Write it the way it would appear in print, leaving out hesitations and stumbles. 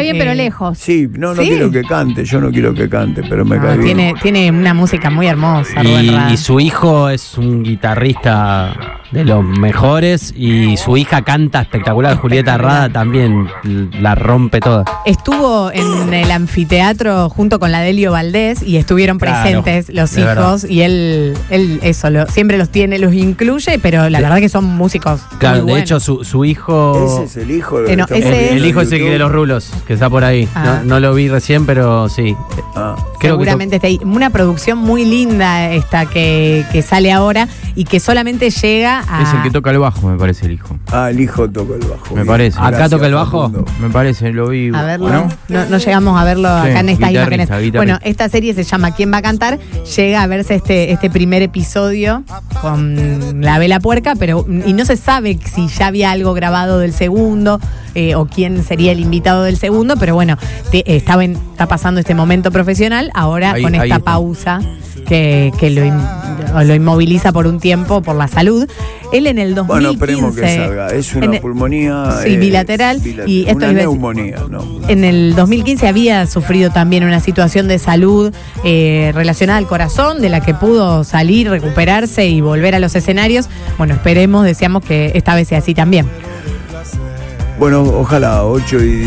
bien, pero lejos. Sí, no ¿Sí? quiero que cante, yo no quiero que cante, pero me cae bien. Tiene una música muy hermosa, Rubén Rada. Y su hijo es un guitarrista de los mejores y su hija canta espectacular. Julieta Rada también la rompe toda. Estuvo en el anfiteatro junto con la Delio Valdés y estuvieron presentes los hijos, y él eso, siempre los incluye, pero la verdad que son músicos. Claro, muy de buenos. hecho su hijo... Ese es el hijo. No, ese el hijo ese de los rulos, que está por ahí. No lo vi recién, pero sí. Creo seguramente está ahí. Una producción muy linda esta que sale ahora y que solamente llega a... Es el que toca el bajo, me parece, el hijo. El hijo toca el bajo. Me parece. ¿Acá toca el bajo? Facundo. Me parece, lo vi. A verlo. ¿No? No llegamos a verlo Sí, acá en estas guitarrista, imágenes. guitarrista. Bueno, esta serie se llama ¿Quién va a cantar? Llega a verse este primer episodio con la Vela Puerca, y no se sabe si ya había algo grabado del segundo o quién sería el invitado del segundo, pero bueno, está pasando este momento profesional ahora con esta pausa que lo inmoviliza por un tiempo por la salud. Él en el 2015... Bueno, esperemos que salga. Es una pulmonía... Sí, bilateral. Y esto una neumonía, ¿no? En el 2015 había sufrido también una situación de salud relacionada al corazón, de la que pudo salir, recuperarse y volver a los escenarios. Bueno, deseamos que esta vez sea así también. Bueno, ojalá, 8:10.